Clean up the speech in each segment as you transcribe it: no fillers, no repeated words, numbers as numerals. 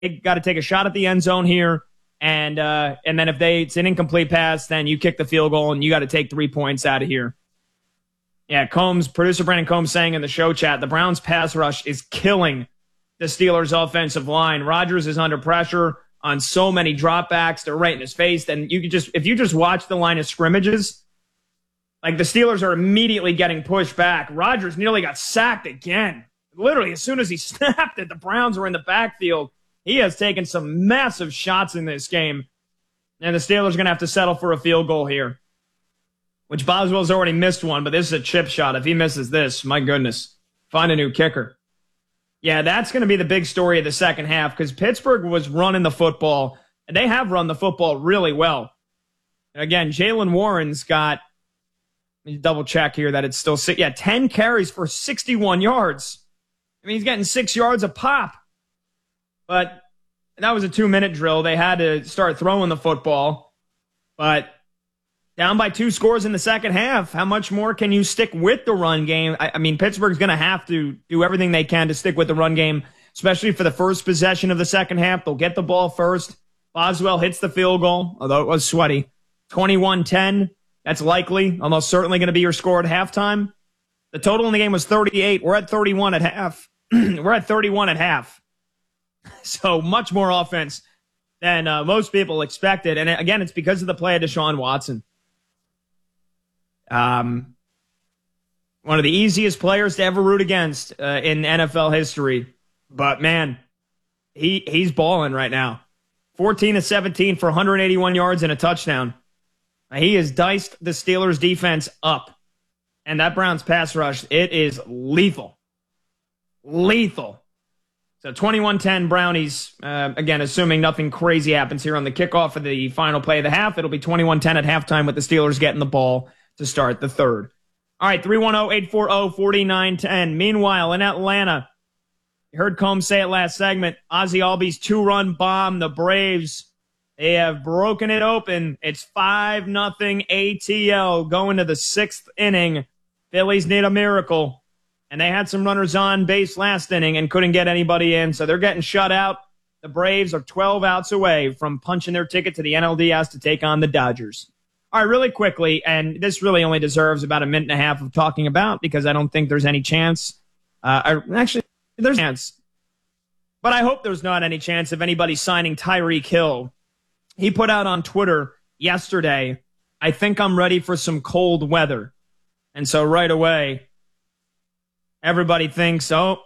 got to take a shot at the end zone here. And then if it's an incomplete pass, then you kick the field goal and you got to take 3 points out of here. Yeah, producer Brandon Combs saying in the show chat, the Browns pass rush is killing the Steelers offensive line. Rodgers is under pressure on so many dropbacks. They're right in his face. Then if you just watch the line of scrimmages, like the Steelers are immediately getting pushed back. Rodgers nearly got sacked again. Literally, as soon as he snapped it, the Browns were in the backfield. He has taken some massive shots in this game. And the Steelers are going to have to settle for a field goal here, which Boswell's already missed one, but this is a chip shot. If he misses this, my goodness, find a new kicker. Yeah, that's going to be the big story of the second half because Pittsburgh was running the football, and they have run the football really well. Again, Jaylen Warren's got, let me double check here that it's still 10 carries for 61 yards. I mean, he's getting 6 yards a pop. But that was a 2-minute drill. They had to start throwing the football. But down by 2 scores in the second half, how much more can you stick with the run game? I mean, Pittsburgh's going to have to do everything they can to stick with the run game, especially for the first possession of the second half. They'll get the ball first. Boswell hits the field goal, although it was sweaty. 21-10. That's likely, almost certainly going to be your score at halftime. The total in the game was 38. We're at 31 at half. We're at 31 at half. So much more offense than most people expected. And again, it's because of the play of Deshaun Watson. One of the easiest players to ever root against in NFL history. But man, he's balling right now. 14-17 for 181 yards and a touchdown. He has diced the Steelers defense up. And that Browns pass rush, it is lethal. Lethal. So 21-10 Brownies, again, assuming nothing crazy happens here on the kickoff of the final play of the half. It'll be 21-10 at halftime with the Steelers getting the ball to start the third. All right, 310-840-4910. Meanwhile, in Atlanta, you heard Combs say it last segment, Ozzie Albies 2-run bomb. The Braves, they have broken it open. It's 5-0 ATL going to the 6th inning. Phillies need a miracle. And they had some runners on base last inning and couldn't get anybody in, so they're getting shut out. The Braves are 12 outs away from punching their ticket to the NLDS to take on the Dodgers. All right, really quickly, and this really only deserves about a minute and a half of talking about because I don't think there's any chance. Actually, there's a chance. But I hope there's not any chance of anybody signing Tyreek Hill. He put out on Twitter yesterday, I think I'm ready for some cold weather. And so right away, everybody thinks,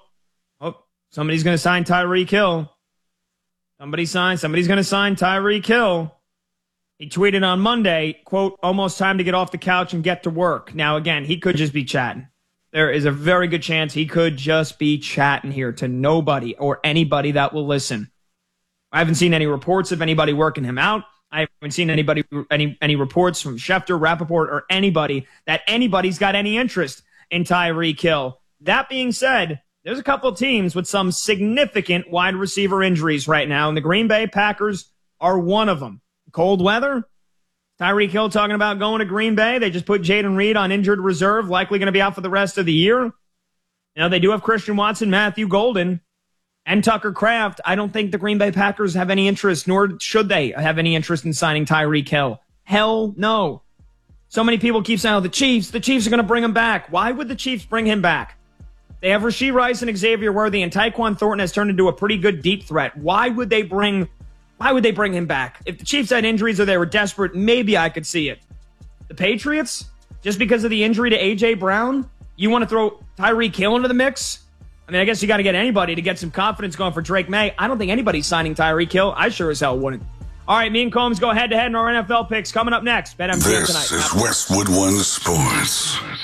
somebody's going to sign Tyreek Hill. Somebody's going to sign Tyreek Hill. He tweeted on Monday, quote, almost time to get off the couch and get to work. Now, again, he could just be chatting. There is a very good chance he could just be chatting here to nobody or anybody that will listen. I haven't seen any reports of anybody working him out. I haven't seen any reports from Schefter, Rappaport, or anybody that anybody's got any interest in Tyreek Hill. That being said, there's a couple of teams with some significant wide receiver injuries right now, and the Green Bay Packers are one of them. Cold weather? Tyreek Hill talking about going to Green Bay. They just put Jaden Reed on injured reserve, likely going to be out for the rest of the year. They do have Christian Watson, Matthew Golden, and Tucker Kraft. I don't think the Green Bay Packers have any interest, nor should they have any interest in signing Tyreek Hill. Hell no. So many people keep saying, the Chiefs are going to bring him back. Why would the Chiefs bring him back? They have Rashee Rice and Xavier Worthy, and Tyquan Thornton has turned into a pretty good deep threat. Why would they bring him back? If the Chiefs had injuries or they were desperate, maybe I could see it. The Patriots, just because of the injury to A.J. Brown, you want to throw Tyreek Hill into the mix? I mean, I guess you got to get anybody to get some confidence going for Drake May. I don't think anybody's signing Tyreek Hill. I sure as hell wouldn't. All right, me and Combs go head-to-head in our NFL picks. Coming up next, BetMGM tonight. This is Westwood One Sports.